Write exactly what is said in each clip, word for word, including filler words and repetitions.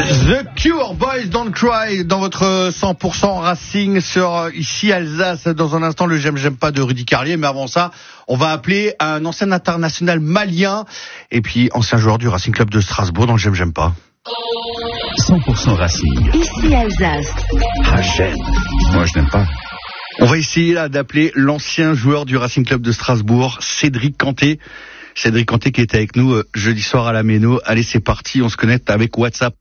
The Cure, Boys Don't Cry, dans votre cent pour cent Racing sur ici Alsace. Dans un instant, le J'aime J'aime pas de Rudy Carlier. Mais avant ça, on va appeler un ancien international malien et puis ancien joueur du Racing Club de Strasbourg dans le J'aime J'aime pas. cent pour cent Racing. Ici Alsace. Ah, j'aime. Moi, je n'aime pas. On va essayer là d'appeler l'ancien joueur du Racing Club de Strasbourg, Cédric Canté. Cédric Canté qui était avec nous euh, jeudi soir à la Méno. Allez, c'est parti, on se connecte avec WhatsApp.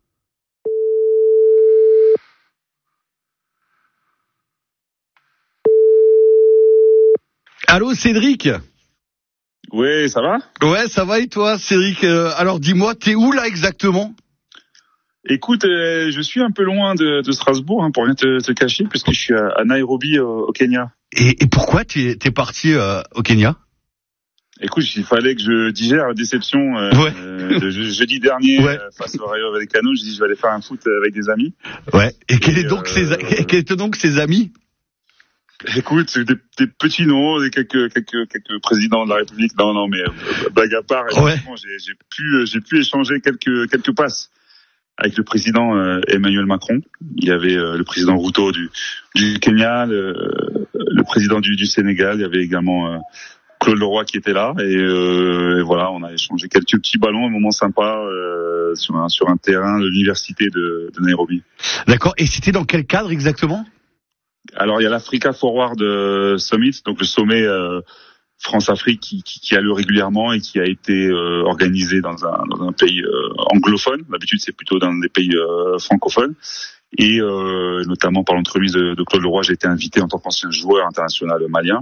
Allô Cédric? Ouais, ça va? Ouais, ça va et toi Cédric? euh, Alors dis-moi, t'es où là exactement? Écoute, euh, je suis un peu loin de, de Strasbourg, hein, pour rien te, te cacher, puisque je suis à, à Nairobi, euh, au Kenya. Et, et pourquoi t'es, t'es parti euh, au Kenya? Écoute, il fallait que je digère la déception euh, Ouais. euh, de je- jeudi dernier Ouais. euh, face au Rayo Vallecano. Je dis je vais aller faire un foot avec des amis. Ouais. Et quels Et, étaient donc euh, ses, quels étaient donc ses amis? Écoute, des, des petits noms, des quelques quelques quelques présidents de la République. Non, non, mais euh, blague à part. Ouais. Franchement, j'ai, j'ai pu j'ai pu échanger quelques quelques passes avec le président euh, Emmanuel Macron. Il y avait euh, le président Ruto du du Kenya, le, le président du, du Sénégal. Il y avait également euh, Claude Leroy qui était là. Et, euh, et voilà, on a échangé quelques petits ballons, un moment sympa euh, sur un sur un terrain de l'université de, de Nairobi. D'accord. Et c'était dans quel cadre exactement? Alors il y a l'Africa Forward euh, Summit, donc le sommet euh, France-Afrique qui, qui, qui a lieu régulièrement et qui a été euh, organisé dans un, dans un pays euh, anglophone. D'habitude, c'est plutôt dans des pays euh, francophones. Et euh, notamment par l'entremise de, de Claude Leroy, j'ai été invité en tant qu'ancien joueur international malien.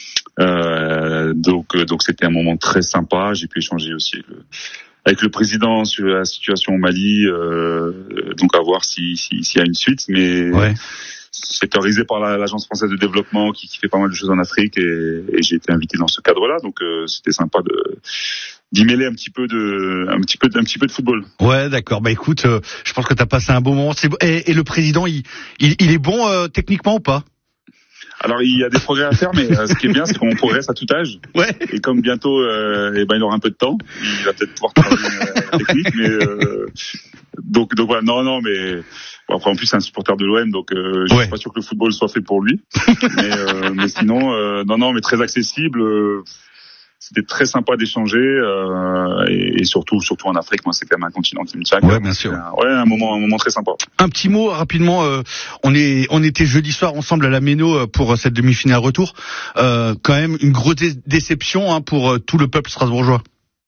Euh, donc, donc c'était un moment très sympa. J'ai pu échanger aussi avec le, avec le président sur la situation au Mali. Euh, donc à voir si, si, s'il y a une suite. Mais Ouais. c'est organisé par la, l'agence française de développement qui, qui fait pas mal de choses en Afrique et, et j'ai été invité dans ce cadre-là, donc euh, c'était sympa de d'y mêler un petit peu de un petit peu d'un petit peu de football. Ouais, d'accord. Bah écoute, euh, je pense que t'as passé un bon moment. C'est... Et, et le président, il, il, il est bon euh, techniquement ou pas? Alors il y a des progrès à faire, mais euh, ce qui est bien, c'est qu'on progresse à tout âge. Ouais. Et comme bientôt, euh, eh ben il aura un peu de temps, il va peut-être pouvoir travailler euh, la technique, mais euh, donc donc voilà, non non, mais bon, après en plus c'est un supporter de l'O M, donc euh, je Ouais. suis pas sûr que le football soit fait pour lui, mais euh, mais sinon euh, non non, mais très accessible. Euh, C'était très sympa d'échanger euh, et, et surtout surtout en Afrique, moi c'est quand même un continent qui me tient. Ouais, bien sûr. Un, ouais, un moment un moment très sympa. Un petit mot rapidement. Euh, on est, on était jeudi soir ensemble à la Méno euh, pour cette demi-finale retour. Euh, quand même une grosse dé- déception hein, pour euh, tout le peuple strasbourgeois.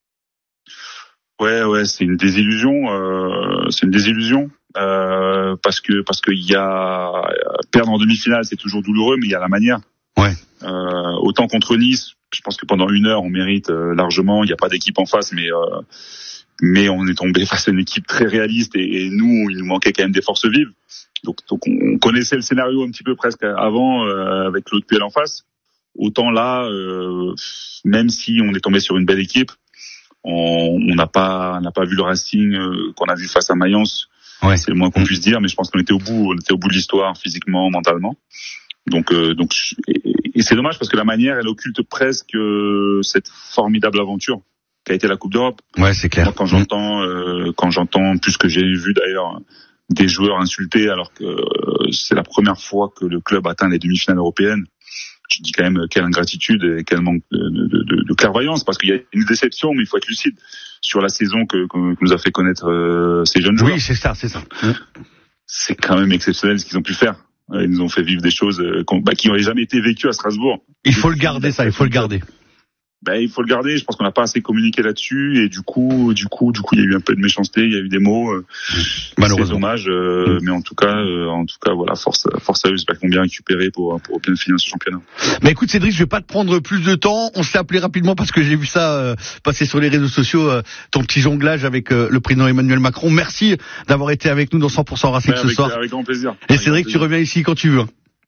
Ouais ouais, c'est une désillusion. Euh, c'est une désillusion. Euh, parce que parce qu'il y a perdre en demi-finale, c'est toujours douloureux, mais il y a la manière. Ouais. Euh, autant contre Nice, je pense que pendant une heure on mérite euh, largement. Il n'y a pas d'équipe en face, mais euh, mais on est tombé face à une équipe très réaliste et, et nous il nous manquait quand même des forces vives. Donc donc on connaissait le scénario un petit peu presque avant euh, avec l'autre P L en face. Autant là, euh, même si on est tombé sur une belle équipe, on on n'a pas on n'a pas vu le Racing euh, qu'on a vu face à Mayence. Ouais. C'est le moins qu'on puisse dire, mais je pense qu'on était au bout, on était au bout de l'histoire, physiquement, mentalement. Donc, euh, donc, et, et c'est dommage parce que la manière, elle occulte presque euh, cette formidable aventure qu'a été la Coupe d'Europe. Ouais, c'est clair. Moi, quand j'entends, euh, quand j'entends, plus que j'ai vu d'ailleurs, des joueurs insultés alors que euh, c'est la première fois que le club atteint les demi-finales européennes. Je dis quand même euh, quelle ingratitude et quel manque de, de, de, de clairvoyance, parce qu'il y a une déception, mais il faut être lucide sur la saison que, que, que nous a fait connaître euh, ces jeunes joueurs. Oui, c'est ça, c'est ça. C'est quand même exceptionnel ce qu'ils ont pu faire. Ils nous ont fait vivre des choses euh, bah, qui n'auraient jamais été vécues à Strasbourg. Il faut le garder, ça. Il faut le garder. Ben, il faut le garder. Je pense qu'on n'a pas assez communiqué là-dessus et du coup, du coup, du coup, il y a eu un peu de méchanceté, il y a eu des mots. Euh, Malheureusement. C'est dommage, euh, mais en tout cas, euh, en tout cas, voilà, force, force à eux. J'espère qu'ils vont bien récupérer pour pour bien finir ce championnat. Mais écoute, Cédric, je vais pas te prendre plus de temps. On s'est appelé rapidement parce que j'ai vu ça euh, passer sur les réseaux sociaux, euh, ton petit jonglage avec euh, le président Emmanuel Macron. Merci d'avoir été avec nous dans cent pour cent Racing Ouais, ce avec, soir. avec grand plaisir. Et Avec Cédric, grand tu plaisir. reviens ici quand tu veux.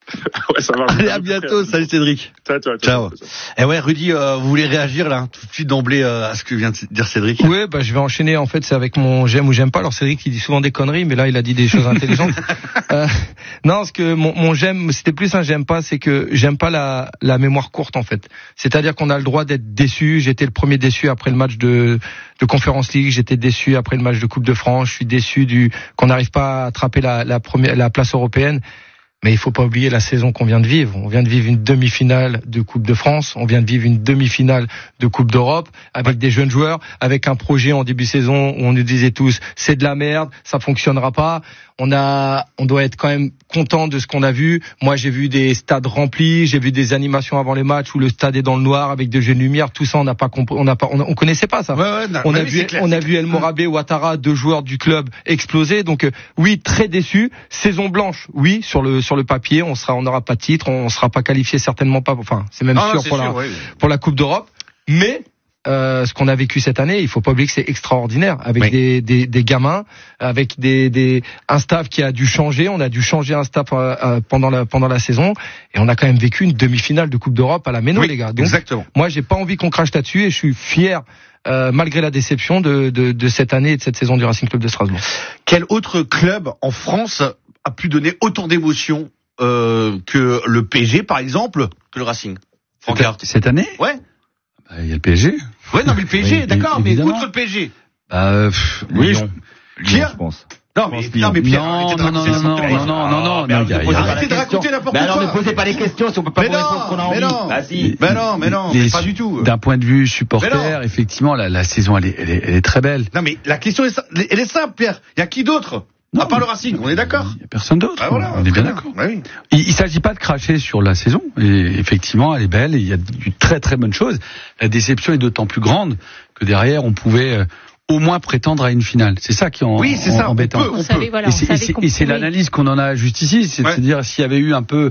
Ouais, ça va. Allez, à bientôt. Salut Cédric. Ciao, ciao, ciao. ciao. Et ouais, Rudy, euh, vous voulez réagir là, tout de suite d'emblée euh, à ce que vient de dire Cédric? Oui, bah je vais enchaîner. En fait, c'est avec mon j'aime ou j'aime pas. Alors Cédric, il dit souvent des conneries, mais là, il a dit des choses intelligentes. euh, non, ce que mon, mon j'aime, c'était plus un j'aime pas, c'est que j'aime pas la, la mémoire courte en fait. C'est-à-dire qu'on a le droit d'être déçu. J'étais le premier déçu après le match de, de Conference League. J'étais déçu après le match de Coupe de France. Je suis déçu du qu'on n'arrive pas à attraper la, la première, la place européenne. Mais il faut pas oublier la saison qu'on vient de vivre. On vient de vivre une demi-finale de Coupe de France. On vient de vivre une demi-finale de Coupe d'Europe avec ouais. des jeunes joueurs, avec un projet en début de saison où on nous disait tous c'est de la merde, ça fonctionnera pas. On a, on doit être quand même content de ce qu'on a vu. Moi, j'ai vu des stades remplis, j'ai vu des animations avant les matchs où le stade est dans le noir avec de jeunes lumières. Tout ça, on n'a pas compris, on n'a pas, on, on connaissait pas ça. Ouais, ouais, non, on a oui, vu, clair, on a vu El Morabé, Ouattara, deux joueurs du club exploser. Donc, euh, oui, très déçu. Saison blanche, oui, sur le sur le papier, on sera, on n'aura pas de titre, on sera pas qualifié, certainement pas. Enfin, c'est même non, sûr, non, c'est pour sûr la oui. pour la Coupe d'Europe. Mais Euh, ce qu'on a vécu cette année, il faut pas oublier que c'est extraordinaire, avec oui. des, des, des gamins, avec des, des, un staff qui a dû changer. On a dû changer un staff euh, pendant la pendant la saison, et on a quand même vécu une demi-finale de Coupe d'Europe à la Méno, oui, les gars. Donc, exactement. Moi, j'ai pas envie qu'on crache là-dessus, et je suis fier, euh, malgré la déception de, de, de cette année et de cette saison du Racing Club de Strasbourg. Quel autre club en France a pu donner autant d'émotions euh, que le P S G, par exemple, que le Racing? Cette, cette année? Ouais. Bah, il y a le P S G. Ouais, non, mais le P S G, oui, d'accord, mais évidemment. outre le P S G. Bah, euh, pff, oui, Lyon. Je... Lyon, je pense. Non, mais, non, mais Pierre, non, non, non, non, non, non, non, non, non, non, arrêtez de raconter n'importe quoi. Mais alors, ne posez pas les questions si on peut pas vous répondre ce qu'on a envie. Non, bah, si. mais non, mais non, mais pas du tout. D'un point de vue supporter, effectivement, la, la saison, elle est, elle est, elle est très belle. Non, mais la question est, elle est simple, Pierre. Il y a qui d'autre? Non, à part le Racing, on est d'accord. Il n'y a personne d'autre. Ah, voilà, on est bien d'accord. Bah, oui. Il ne s'agit pas de cracher sur la saison. Et effectivement, elle est belle. Et il y a de très très bonnes choses. La déception est d'autant plus grande que derrière, on pouvait euh, au moins prétendre à une finale. C'est ça qui est en, oui, c'est en, ça. embêtant. On peut, on on savait, peut. voilà, et c'est, et c'est, et c'est l'analyse qu'on en a juste ici. C'est ouais. de se dire s'il y avait eu un peu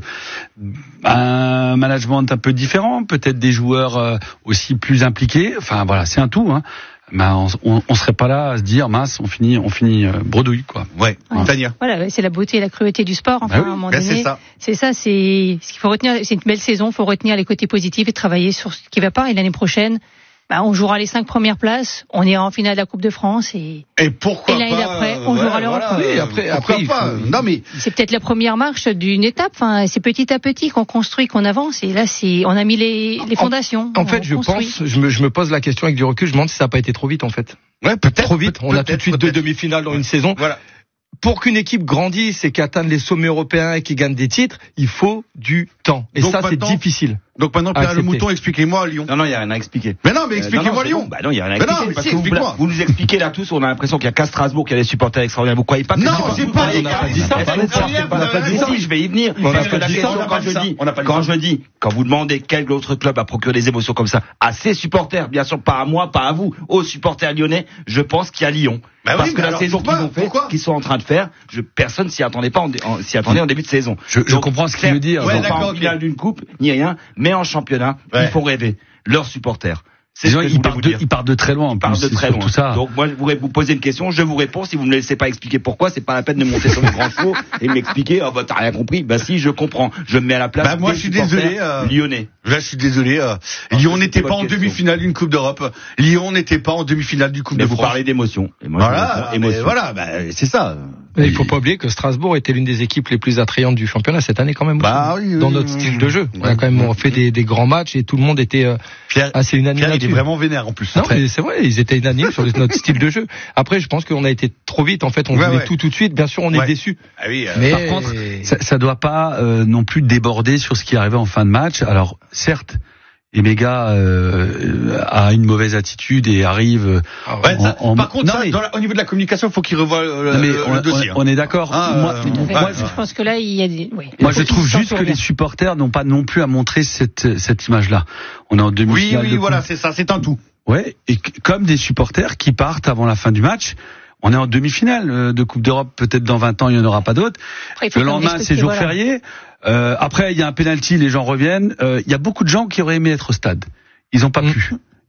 un management un peu différent, peut-être des joueurs euh, aussi plus impliqués. Enfin voilà, c'est un tout. Hein. Ben, on, on, on serait pas là à se dire mince, on finit, on finit euh, bredouille quoi. Ouais. ouais. Tania. Voilà, c'est la beauté et la cruauté du sport. Enfin, bah oui, à un moment ben donné, c'est ça. C'est ça, c'est ce qu'il faut retenir. C'est une belle saison. Il faut retenir les côtés positifs et travailler sur ce qui va pas. Et l'année prochaine, bah, on jouera les cinq premières places. On ira en finale de la Coupe de France et. Et pourquoi et l'année pas, d'après, on euh, jouera ouais, l'Europe. voilà, Oui, après, pourquoi après, pas. faut... Non mais. C'est peut-être la première marche d'une étape. Enfin, c'est petit à petit qu'on construit, qu'on avance. Et là, c'est, on a mis les, les fondations. En, en fait, je construit. pense, je me, je me pose la question avec du recul. Je me demande si ça n'a pas été trop vite en fait. Ouais, peut-être. Trop vite. On a tout de suite deux demi-finales dans une saison. Voilà. Pour qu'une équipe grandisse et qu'atteigne les sommets européens et qu'il gagne des titres, il faut du temps. Et Donc ça, c'est difficile. Donc maintenant, Pierre Le Accepter. Mouton, expliquez-moi Lyon. Non, non, il n'y a rien à expliquer. Mais non, mais expliquez-moi euh, non, non, Lyon. Bon. Bah non, il n'y a rien à mais expliquer. non, mais parce si, que vous, explique-moi. vous nous expliquez là tous, on a l'impression qu'il n'y a qu'à Strasbourg qu'il y a des supporters extraordinaires. Vous croyez pas que Non, les j'ai supporters- pas vous dit croyez ça. pas- On n'a pas dit ça. on n'a pas dit ça. Si, je vais y venir. On n'a Parce que pas la dit ça. question, On n'a quand pas je dit ça. dis, On n'a pas dit quand ça. je dis, quand vous demandez quel autre club a procuré des émotions comme ça à ses supporters, bien sûr pas à moi, pas à vous, aux supporters lyonnais, je pense qu'il y a Lyon. Bah Parce oui, que mais la alors, saison qu'ils pourquoi ont fait, Pourquoi qu'ils sont en train de faire, je, personne s'y attendait pas, en, en- s'y attendait en début de saison. Je, je Donc, comprends ce qu'il certes, veut dire. Ils Ouais, sont pas d'accord, en ok. finale d'une coupe, ni rien, mais en championnat, Ouais. il faut rêver. Leurs supporters. C'est Disons, ce que je ils voulais partent vous de, dire. ils partent de très loin. En Ils parlent plus, de c'est très surtout loin. ça. Donc moi, je voudrais vous poser une question, je vous réponds. Si vous ne me laissez pas expliquer pourquoi, c'est pas la peine de monter sur le grand chevaux et de m'expliquer. Oh bah t'as rien compris. Bah si, je comprends. Je me mets à la place. Bah, moi, des je suis supporters désolé, euh, lyonnais. Là, je suis désolé. Euh, Ah, Lyon c'est n'était pas pas une en question. demi-finale d'une Coupe d'Europe. Lyon n'était pas en demi-finale d'une Coupe Mais de vous France. parlez d'émotion. Et moi, je Voilà, veux dire mais émotion. voilà, bah, c'est ça. Mais il faut pas oublier que Strasbourg était l'une des équipes les plus attrayantes du championnat cette année quand même. Bah aussi, oui, oui, dans oui, notre oui, style oui. de jeu. On a quand même fait des, des grands matchs et tout le monde était euh, Pierre, assez unanime Pierre, il est là-dessus. vraiment vénère en plus. Non, Très. mais c'est vrai, ils étaient unanimes sur notre style de jeu. Après, je pense qu'on a été trop vite. En fait, on Ouais, voulait ouais. tout tout de suite. Bien sûr, on est Ouais. déçus. Ah oui, euh, Mais Par contre, ça, ça doit pas euh, non plus déborder sur ce qui arrivait en fin de match. Alors, certes, Emega euh, a une mauvaise attitude et arrive. euh, ouais, ça, en- en- par contre, non, ça, mais- dans la- au niveau de la communication, il faut qu'il revoie euh, non, mais le, on, le dossier. on- on est d'accord. Ah, moi, euh, Ouais, moi, je pense que là, il y a des. Oui. moi, Il faut je trouve qu'ils juste que s'entourent les bien. supporters n'ont pas non plus à montrer cette cette cette image-là. On est en oui, demi-finale. oui, de voilà, coupe. c'est ça, c'est un tout. Ouais, et c- comme des supporters qui partent avant la fin du match. On est en demi-finale euh, de Coupe d'Europe. Peut-être dans vingt ans, il n'y en aura pas d'autres. Après, il faut Le quand même lendemain, respecter, c'est jour voilà. férié. Euh, après, il y a un penalty, les gens reviennent. Euh, Il y a beaucoup de gens qui auraient aimé être au stade. Ils n'ont pas Mm. pu.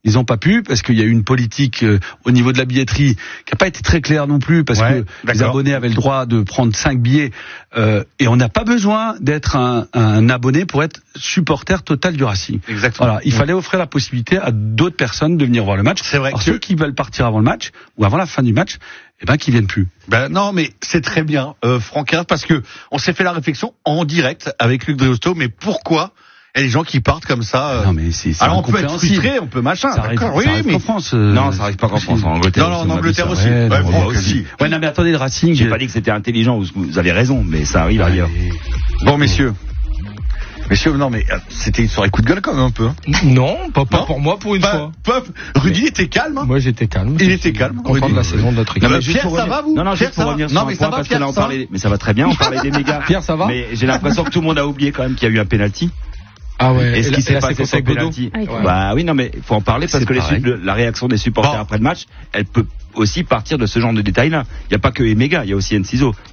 Ils ont pas pu parce qu'il y a eu une politique euh, au niveau de la billetterie qui a pas été très claire non plus parce Ouais, que d'accord. les abonnés avaient le droit de prendre cinq billets euh, et on n'a pas besoin d'être un, un abonné pour être supporter total du Racing. Exactement. Voilà, il fallait offrir la possibilité à d'autres personnes de venir voir le match. C'est vrai Alors que- ceux qui veulent partir avant le match ou avant la fin du match, eh ben qui viennent plus. Ben non, mais c'est très bien, euh, Franck Herve, parce que on s'est fait la réflexion en direct avec Luc Driosto, mais pourquoi il y a des gens qui partent comme ça euh, Non mais c'est c'est Alors on peut être incompréhensible. frustré, on peut machin, Ça arrive, d'accord, ça oui, arrive mais qu'en France. euh, Non, ça arrive pas qu'en France, en Angleterre. non, non, en on a vu Angleterre ça. aussi. Ouais, Ouais, non, Franck bah, aussi. Ouais, non mais attendez, le Racing. J'ai pas dit que c'était intelligent, vous, vous avez raison, mais ça arrive ailleurs. Bon, messieurs. Messieurs, non, mais euh, c'était une soirée coup de gueule quand même un peu. Hein. Non, pas, pas Non pour moi, pour une Pas- fois. pas- Rudy il était calme. Hein. Moi, j'étais calme. Il était calme, Content Rudy. de la saison de notre Non, équipe. mais juste Pierre, pour ça revenir- va, vous Non, non, Pierre, juste pour ça va revenir Non, sur un mais point, ça va, parce que Pierre, là, on ça va parlait, mais ça va très bien, on parlait des mégas. Pierre, ça va Mais j'ai l'impression que tout le monde a oublié quand même qu'il y a eu un penalty. Ah ouais. Et ce là- qui s'est là, c'est passé contre sur le Godot. penalty. Avec Ouais. Bah oui, non, mais faut en parler parce C'est que les pareil. suites, le- la réaction des supporters Bon. après le match, elle peut aussi partir de ce genre de détails-là. Il n'y a pas que Emega, il y a aussi Enciso